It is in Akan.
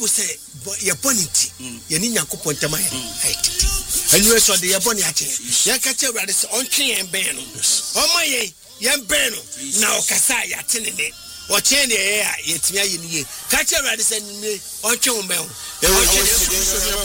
Bible say your bonity ye ni Nyankopon tema ye aititi anyway so de ye boni ache ye ka che wrade se ontwe en ben no oma ye ben no na okasa ya tenene o che ne ye a ye timia ye ni ye ka che wrade se ni ontwe en ben